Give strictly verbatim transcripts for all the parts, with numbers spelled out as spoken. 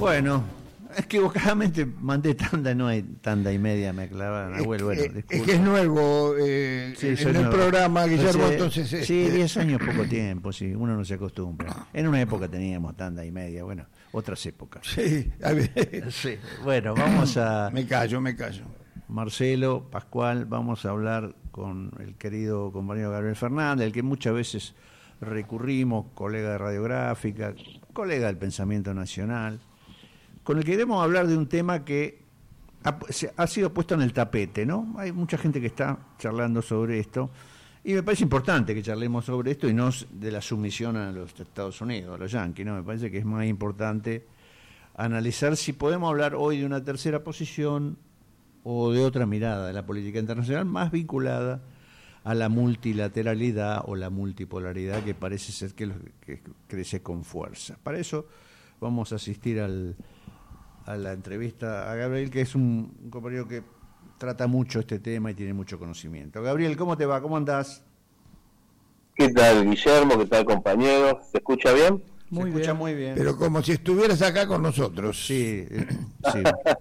Bueno, equivocadamente mandé tanda, no hay tanda y media, me clavaron, abuelo. Bueno, es, es que es nuevo eh, sí, en el nuevo. programa, Guillermo, Hace, entonces... Este... Sí, diez años, poco tiempo, sí, uno no se acostumbra. En una época teníamos tanda y media, bueno, otras épocas. Sí, a ver. Sí. Bueno, vamos a... Me callo, me callo. Marcelo, Pascual, vamos a hablar con el querido compañero Gabriel Fernández, el que muchas veces recurrimos, colega de Radiográfica, colega del Pensamiento Nacional, con el que queremos hablar de un tema que ha, ha sido puesto en el tapete, ¿no? Hay mucha gente que está charlando sobre esto, y me parece importante que charlemos sobre esto y no de la sumisión a los Estados Unidos, a los yanquis, ¿no? Me parece que es más importante analizar si podemos hablar hoy de una tercera posición o de otra mirada de la política internacional más vinculada a la multilateralidad o la multipolaridad que parece ser que, que crece con fuerza. Para eso vamos a asistir al, a la entrevista a Gabriel, que es un, un compañero que trata mucho este tema y tiene mucho conocimiento. Gabriel, ¿cómo te va? ¿Cómo andás? ¿Qué tal, Guillermo? ¿Qué tal, compañero? ¿Se escucha bien? Muy Se escucha bien. muy bien. Pero como si estuvieras acá con nosotros. Sí, sí.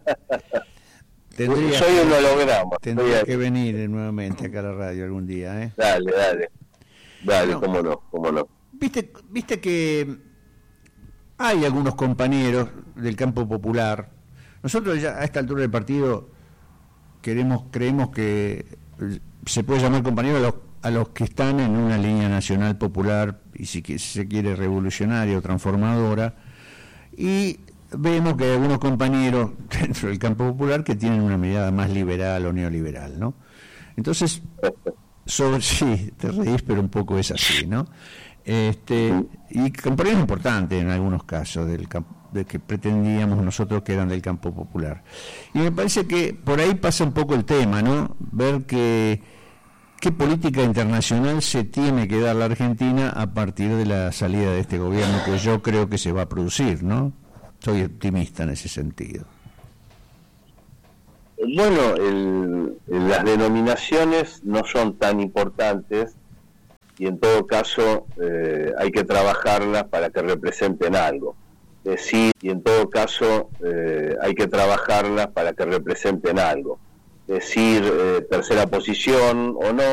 Tendría, soy un holograma. Tendría que venir nuevamente acá a la radio algún día, ¿eh? Dale, dale. Dale, no, cómo no, cómo no. Viste, viste que hay algunos compañeros del campo popular. Nosotros ya a esta altura del partido queremos, creemos que se puede llamar compañeros a los, a los que están en una línea nacional popular y si, si se quiere revolucionaria o transformadora, y vemos que hay algunos compañeros dentro del campo popular que tienen una mirada más liberal o neoliberal, ¿no? Entonces, sobre, sí, te reís, pero un poco es así, ¿no? Este, y compañeros importantes en algunos casos del campo, de que pretendíamos nosotros que eran del campo popular. Y me parece que por ahí pasa un poco el tema, ¿no? Ver que qué política internacional se tiene que dar la Argentina a partir de la salida de este gobierno, que yo creo que se va a producir, ¿no? Soy optimista en ese sentido. Bueno, el, el, las denominaciones no son tan importantes y en todo caso eh, hay que trabajarlas para que representen algo. Es decir, y en todo caso eh, hay que trabajarlas para que representen algo. Es decir, eh, tercera posición o no.